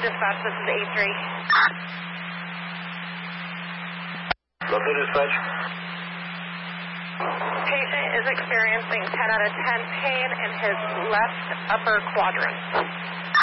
dispatch, this is A3. Local dispatch. Patient is experiencing 10 out of 10 pain in his left upper quadrant.